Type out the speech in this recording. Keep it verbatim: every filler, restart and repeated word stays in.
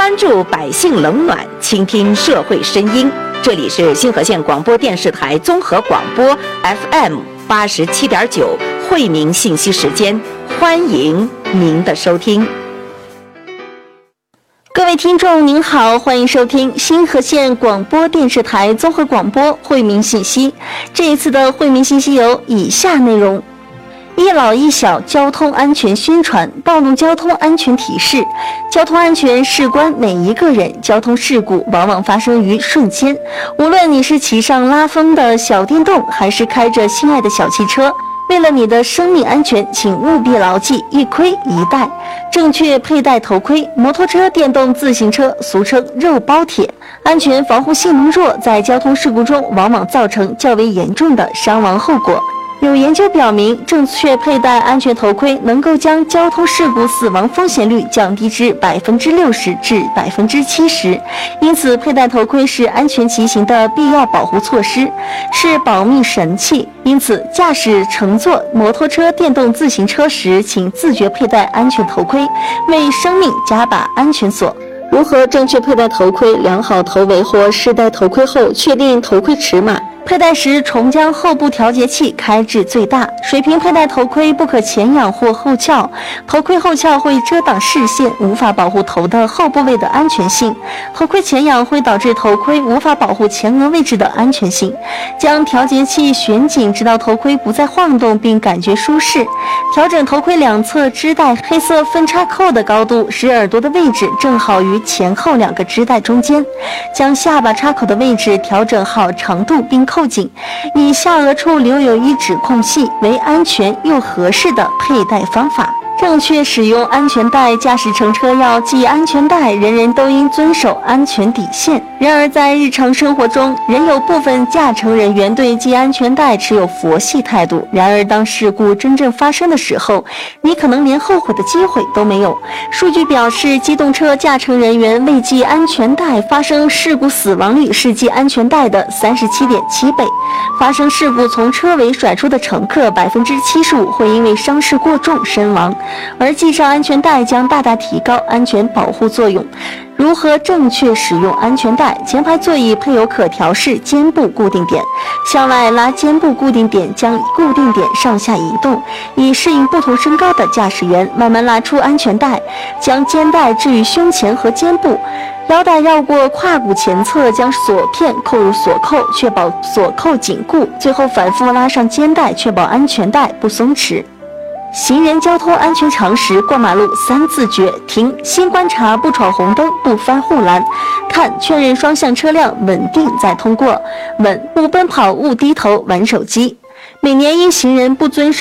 关注百姓冷暖，倾听社会声音。这里是新河县广播电视台综合广播 F M 八十七点九惠民信息时间，欢迎您的收听。 各位听众您好，欢迎收听新河县广播电视台综合广播惠民信息。这一次的惠民信息有以下内容：一老一小交通安全宣传，道路交通安全提示。交通安全事关每一个人，交通事故往往发生于瞬间。无论你是骑上拉风的小电动，还是开着心爱的小汽车，为了你的生命安全，请务必牢记一盔一带，正确佩戴头盔。摩托车、电动自行车俗称肉包铁，安全防护性能弱，在交通事故中往往造成较为严重的伤亡后果。有研究表明，正确佩戴安全头盔能够将交通事故死亡风险率降低至百分之六十至百分之七十。因此，佩戴头盔是安全骑行的必要保护措施，是保命神器。因此，驾驶乘坐摩托车、电动自行车时，请自觉佩戴安全头盔，为生命加把安全锁。如何正确佩戴头盔？量好头围或试戴头盔后，确定头盔尺码。佩戴时，重将后部调节器开至最大。水平佩戴头盔，不可前仰或后翘，头盔后翘会遮挡视线，无法保护头的后部位的安全性。头盔前仰会导致头盔无法保护前额位置的安全性。将调节器旋紧，直到头盔不再晃动并感觉舒适。调整头盔两侧织带黑色分叉扣的高度，使耳朵的位置正好于前后两个织带中间。将下巴插口的位置调整好长度并扣紧，以下额处留有一指空隙，为安全又合适的佩戴方法。正确使用安全带，驾驶乘车要系安全带，人人都应遵守安全底线。然而在日常生活中，仍有部分驾乘人员对系安全带持有佛系态度。然而当事故真正发生的时候，你可能连后悔的机会都没有。数据表示，机动车驾乘人员未系安全带发生事故死亡率是系安全带的 三十七点七 倍。发生事故从车尾甩出的乘客 百分之七十五 会因为伤势过重身亡。而系上安全带将大大提高安全保护作用。如何正确使用安全带？前排座椅配有可调式肩部固定点，向外拉肩部固定点，将固定点上下移动，以适应不同身高的驾驶员。慢慢拉出安全带，将肩带置于胸前和肩部，腰带绕过胯骨前侧，将锁片扣入锁扣，确保锁扣紧固。最后反复拉上肩带，确保安全带不松弛。行人交通安全常识：过马路三自觉，停，先观察，不闯红灯，不翻护栏，看，确认双向车辆稳定再通过，稳，勿奔跑，勿低头玩手机。每年因行人不遵守